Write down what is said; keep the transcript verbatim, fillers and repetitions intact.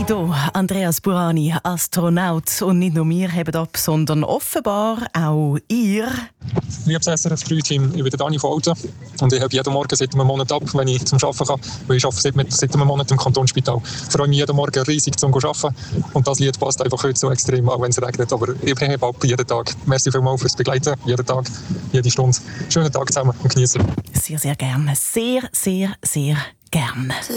Hier Andreas Burani, Astronaut. Und nicht nur wir heben ab, sondern offenbar auch ihr. Liebes S R F drei Team, ich bin der Dani von Alten und ich habe jeden Morgen seit einem Monat ab, wenn ich zum Arbeiten kann, weil ich arbeite seit, mit, seit einem Monat im Kantonsspital. Ich freue mich jeden Morgen riesig zum Arbeiten und das Lied passt einfach heute so extrem, auch wenn es regnet, aber ich hebe ab jeden Tag. Merci vielmals fürs Begleiten, jeden Tag, jede Stunde. Schönen Tag zusammen und genießen. Sehr, sehr gerne. Sehr, sehr, sehr gerne.